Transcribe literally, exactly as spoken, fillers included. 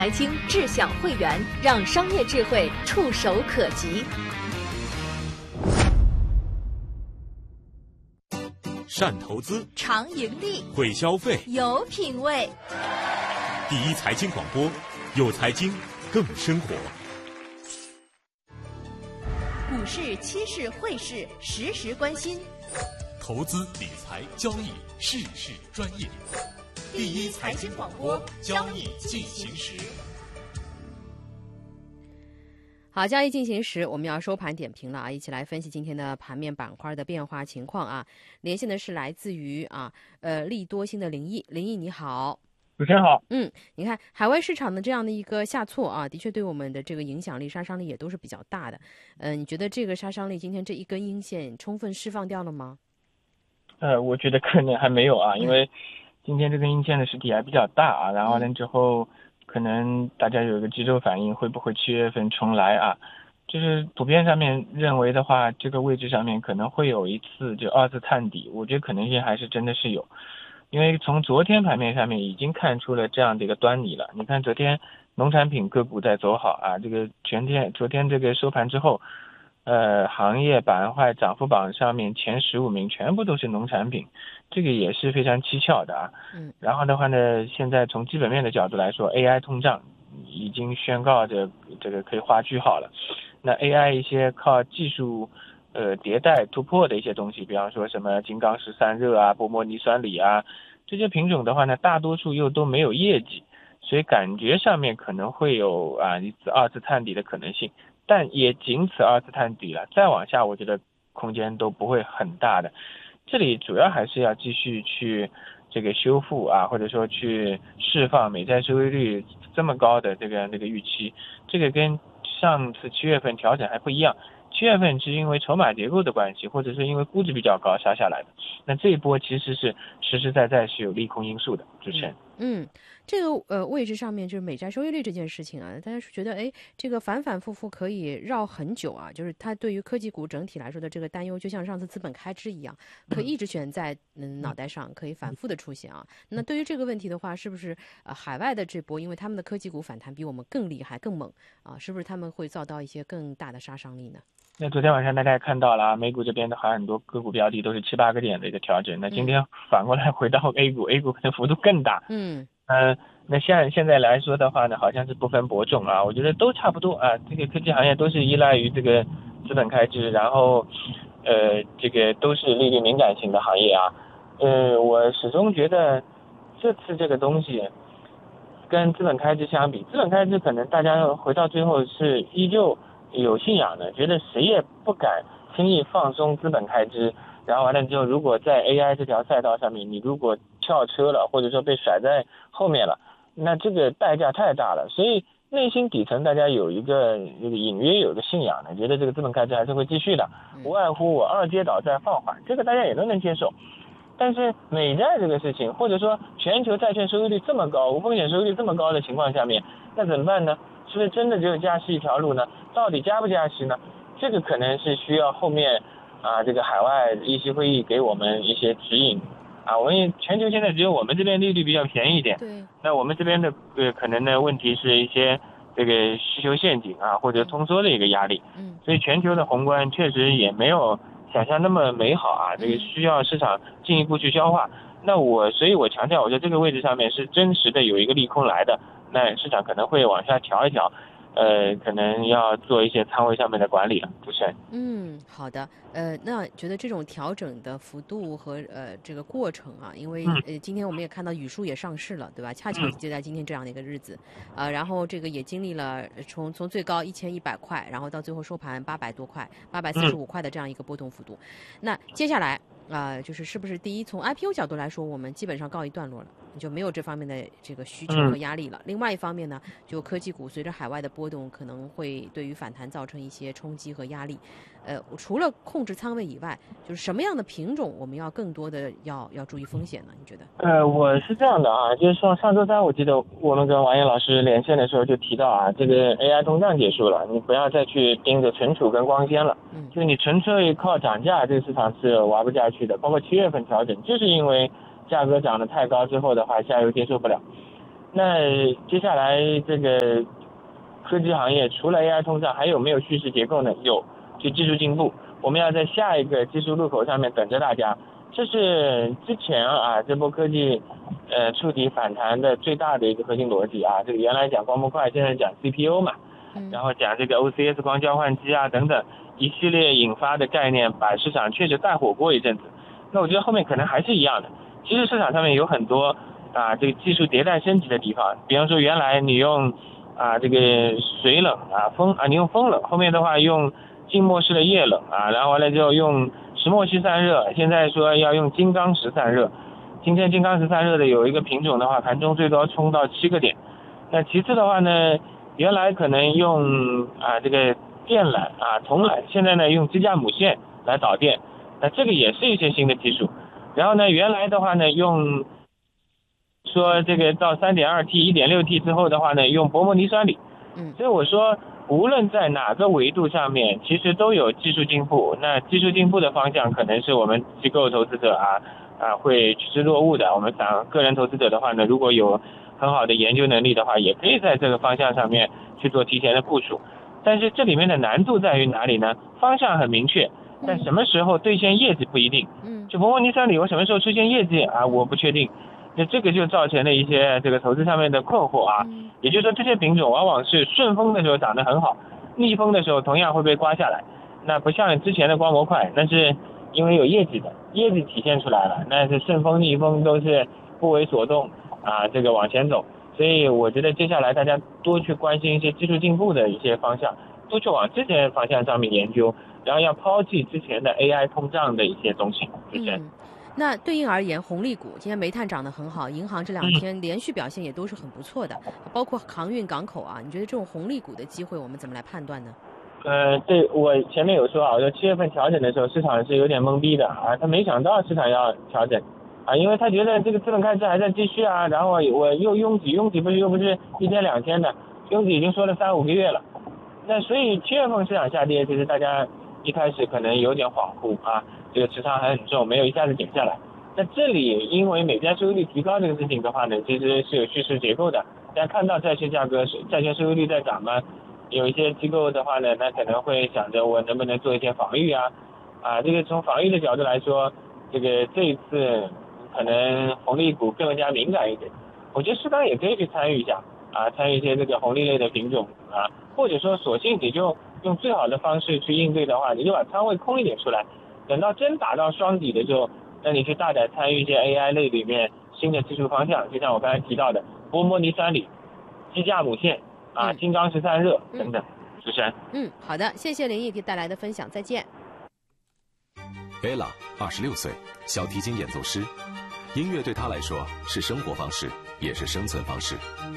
财经智享会员，让商业智慧触手可及。 善投资， 常盈利， 会消费， 有品位。 第一财经广播，有财经更生活。 股市、期市、汇市，时时关心。 投资理财交易，事事专业。第一财经广播，交易进行时。 好，交易进行时，我们要收盘点评了啊，一起来分析今天的盘面板块的变化情况啊。连线的是来自于啊呃利多星的林毅，林毅你好。 主持人好。 嗯，你看海外市场的这样的一个下挫啊，的确对我们的这个影响力、杀伤力也都是比较大的。呃，你觉得这个杀伤力今天这一根阴线充分释放掉了吗？ 呃，我觉得可能还没有啊，因为今天这根阴线的实体还比较大啊，然后呢之后可能大家有一个急骤反应，会不会七月份重来啊？就是普遍上面认为的话，这个位置上面可能会有一次就二次探底，我觉得可能性还是真的是有，因为从昨天盘面上面已经看出了这样的一个端倪了。你看昨天农产品个股在走好啊，这个全天昨天这个收盘之后，呃，行业板块涨幅榜上面前十五名全部都是农产品，这个也是非常蹊跷的啊。 嗯。然后的话呢，现在从基本面的角度来说 ，A I 通胀已经宣告着这个可以画句号了。那 A I 一些靠技术呃迭代突破的一些东西，比方说什么金刚石散热啊、波莫尼酸锂啊，这些品种的话呢，大多数又都没有业绩，所以感觉上面可能会有啊一次二次探底的可能性。但也仅此二次探底了，再往下我觉得空间都不会很大的。这里主要还是要继续去这个修复啊，或者说去释放美债收益率这么高的这个那个预期，这个跟上次七月份调整还不一样。七月份是因为筹码结构的关系，或者是因为估值比较高杀下来的，那这一波其实是实实在在是有利空因素的。主持人， 嗯，这个呃位置上面就是美债收益率这件事情啊，大家是觉得哎，这个反反复复可以绕很久啊，就是它对于科技股整体来说的这个担忧，就像上次资本开支一样，可以一直悬在嗯脑袋上，可以反复的出现啊。那对于这个问题的话，是不是呃海外的这波，因为他们的科技股反弹比我们更厉害、更猛啊，是不是他们会遭到一些更大的杀伤力呢？ 那昨天晚上大家也看到了啊，美股这边的话很多个股标的都是七八个点的一个调整，那今天反过来回到 A 股、嗯、A 股可能幅度更大。 嗯呃那像现在来说的话呢，好像是不分伯仲啊，我觉得都差不多啊，这个科技行业都是依赖于这个资本开支，然后呃这个都是利率敏感型的行业啊。呃我始终觉得这次这个东西跟资本开支相比，资本开支可能大家回到最后是依旧有信仰的，觉得谁也不敢轻易放松资本开支，然后完了之后，如果在 A I 这条赛道上面，你如果跳车了，或者说被甩在后面了，那这个代价太大了。所以内心底层大家有一个这个隐约有一个信仰的，觉得这个资本开支还是会继续的，无外乎我二阶倒再放缓，这个大家也都能接受。但是美债这个事情，或者说全球债券收益率这么高，无风险收益率这么高的情况下面，那怎么办呢？是不是真的只有加息一条路呢？到底加不加息呢？这个可能是需要后面啊这个海外议息会议给我们一些指引啊。我们全球现在只有我们这边利率比较便宜一点， 对， 那我们这边的呃可能的问题是一些这个需求陷阱啊，或者通缩的一个压力。 嗯， 所以全球的宏观确实也没有想象那么美好啊，这个需要市场进一步去消化。那我所以我强调，我在这个位置上面是真实的有一个利空来的，那市场可能会往下调一调，呃，可能要做一些仓位上面的管理了。主持人， 嗯，好的，呃，那觉得这种调整的幅度和呃这个过程啊，因为呃今天我们也看到语数也上市了，对吧？恰巧就在今天这样的一个日子，啊、呃，然后这个也经历了从从最高一千一百块，然后到最后收盘八百多块，八百四十五块的这样一个波动幅度。那接下来啊、呃，就是是不是第一从 I P O 角度来说，我们基本上告一段落了，就没有这方面的这个需求和压力了。嗯、另外一方面呢，就科技股随着海外的波动，可能会对于反弹造成一些冲击和压力。呃，除了控制仓位以外，就是什么样的品种我们要更多的要要注意风险呢？你觉得？ 呃，我是这样的啊，就是说上周三我记得我们跟王岩老师连线的时候就提到啊，这个 A I 通胀结束了，你不要再去盯着存储跟光纤了。嗯，就你纯粹靠涨价，这个市场是玩不下去的。包括七月份调整，就是因为价格涨得太高之后的话，下游接受不了。 那接下来这个科技行业除了 A I 通胀，还有没有叙事结构呢？有，就技术进步，我们要在下一个技术路口上面等着大家。这是之前啊这波科技呃触底反弹的最大的一个核心逻辑啊。这个原来讲光模块，现在讲 C P U 嘛，然后讲这个 O C S 光交换机啊等等一系列引发的概念，把市场确实带火过一阵子。那我觉得后面可能还是一样的。其实市场上面有很多啊这个技术迭代升级的地方，比方说原来你用啊这个水冷啊风啊你用风冷，后面的话用静默式的液冷啊，然后完了之后用石墨烯散热，现在说要用金刚石散热。今天金刚石散热的有一个品种的话，盘中最多冲到七个点。那其次的话呢，原来可能用啊这个电缆啊铜缆，现在呢用支架母线来导电，那这个也是一些新的技术。然后呢，原来的话呢用说这个到 三点二 T、一点六 T 之后的话呢，用薄膜泥酸锂。 嗯， 所以我说，无论在哪个维度上面，其实都有技术进步。那技术进步的方向，可能是我们机构投资者啊啊会趋之若鹜的。我们想，个人投资者的话呢，如果有很好的研究能力的话，也可以在这个方向上面去做提前的部署。但是这里面的难度在于哪里呢？方向很明确，但什么时候兑现业绩不一定。嗯，就薄膜泥酸锂，我什么时候出现业绩啊？我不确定。那这个就造成了一些这个投资上面的困惑啊，也就是说这些品种往往是顺风的时候涨得很好，逆风的时候同样会被刮下来。那不像之前的光模块，那是因为有业绩的，业绩体现出来了，那是顺风逆风都是不为所动啊，这个往前走。所以我觉得接下来大家多去关心一些技术进步的一些方向，多去往之前方向上面研究，然后要抛弃之前的 A I 通胀的一些东西。主持人。 嗯，那对应而言，红利股今天煤炭涨得很好，银行这两天连续表现也都是很不错的，包括航运港口啊，你觉得这种红利股的机会我们怎么来判断呢？ 呃，对，我前面有说啊，我说七月份调整的时候，市场是有点懵逼的啊，他没想到市场要调整啊，因为他觉得这个资本开支还在继续啊，然后我又拥挤，拥挤不是又不是一天两天的，拥挤已经说了三五个月了，那所以七月份市场下跌，其实大家一开始可能有点恍惚啊，这个持仓还很重，没有一下子减下来。那这里因为美债收益率提高这个事情的话呢，其实是有叙事结构的。大家看到债券价格、债券收益率在涨嘛，有一些机构的话呢，那可能会想着我能不能做一些防御啊，啊，这个从防御的角度来说，这个这一次可能红利股更加敏感一点。我觉得适当也可以去参与一下啊，参与一些这个红利类的品种啊，或者说索性你就用最好的方式去应对的话，你就把仓位空一点出来，等到真打到双底的时候，那你去大胆参与一些 A I 类里面新的技术方向，就像我刚才提到的薄膜泥酸锂、支架母线啊、金刚石散热等等。主持人， 嗯，好的，谢谢林毅给带来的分享，再见。 Ella 二十六岁，小提琴演奏师，音乐对她来说是生活方式，也是生存方式。